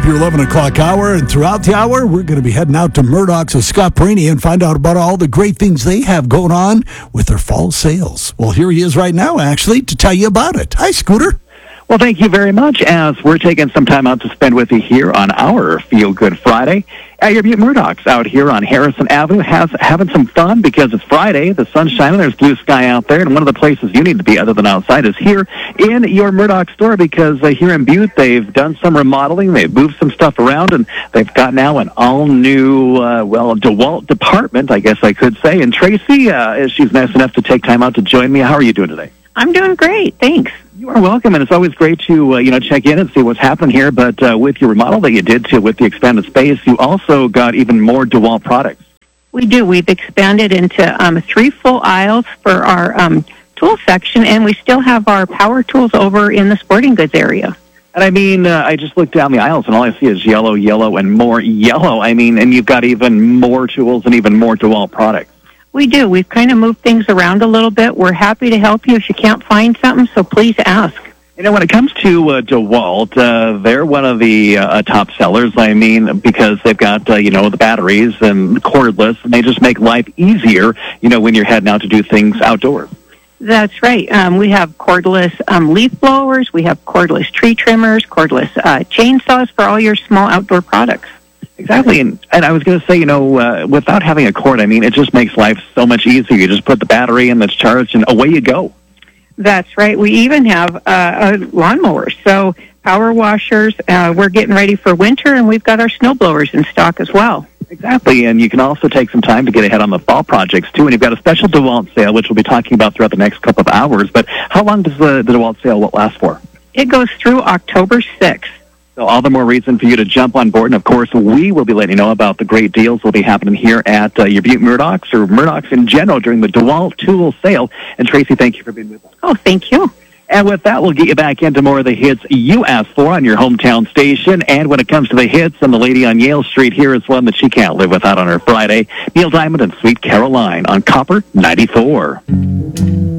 your 11 o'clock hour. And throughout the hour, we're going to be heading out to Murdoch's with Scott Perini and find out about all the great things they have going on with their fall sales. Well, here he is right now, actually, to tell you about it. Hi, Scooter. Well, thank you very much, as we're taking some time out to spend with you here on our Feel Good Friday at your Butte Murdoch's out here on Harrison Avenue, having some fun because it's Friday, the sun's shining, there's blue sky out there, and one of the places you need to be other than outside is here in your Murdoch store, because here in Butte, they've done some remodeling, they've moved some stuff around, and they've got now an all-new, DeWalt department, I guess I could say. And Tracy, she's nice enough to take time out to join me. How are you doing today? I'm doing great, thanks. You are welcome, and it's always great to check in and see what's happening here. But with your remodel that you did with the expanded space, you also got even more DeWalt products. We do. We've expanded into 3 full aisles for our tool section, and we still have our power tools over in the sporting goods area. And I mean, I just looked down the aisles, and all I see is yellow, yellow, and more yellow. I mean, and you've got even more tools and even more DeWalt products. We do. We've kind of moved things around a little bบ. We're happy to help you if you can't find something, so please ask. You know, when it comes to DeWalt, they're one of the top sellers, I mean, because they've got, the batteries and cordless, and they just make life easier, when you're heading out to do things outdoors. That's right. We have cordless leaf blowers. We have cordless tree trimmers, cordless chainsaws for all your small outdoor products. Exactly, and I was going to say, without having a cord, I mean, it just makes life so much easier. You just put the battery in that's charged, and away you go. That's right. We even have lawnmowers, so power washers. We're getting ready for winter, and we've got our snow blowers in stock as well. Exactly, and you can also take some time to get ahead on the fall projects, too, and you've got a special DeWalt sale, which we'll be talking about throughout the next couple of hours. But how long does the DeWalt sale last for? It goes through October 6th. So all the more reason for you to jump on board. And, of course, we will be letting you know about the great deals will be happening here at your Butte Murdoch's or Murdoch's in general during the DeWalt tool sale. And, Tracy, thank you for being with us. Oh, thank you. And with that, we'll get you back into more of the hits you asked for on your hometown station. And when it comes to the hits, and the lady on Yale Street here is one that she can't live without on her Friday, Neil Diamond and Sweet Caroline on Copper 94.